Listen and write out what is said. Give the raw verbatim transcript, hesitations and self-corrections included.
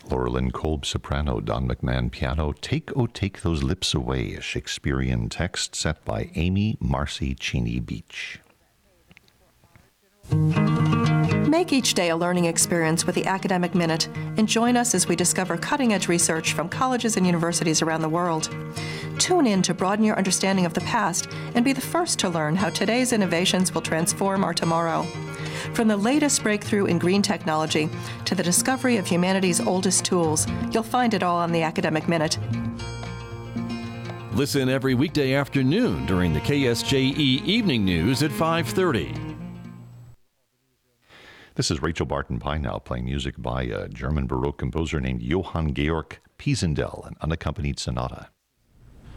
Laurelyn Kolb soprano, Don McMahon piano, Take, Oh Take Those Lips Away, a Shakespearean text set by Amy Marcy Cheney Beach. Make each day a learning experience with the Academic Minute and join us as we discover cutting-edge research from colleges and universities around the world. Tune in to broaden your understanding of the past and be the first to learn how today's innovations will transform our tomorrow. From the latest breakthrough in green technology to the discovery of humanity's oldest tools, you'll find it all on the Academic Minute. Listen every weekday afternoon during the K S J E Evening News at five thirty. This is Rachel Barton Pye now playing music by a German Baroque composer named Johann Georg Pisendel, an unaccompanied sonata.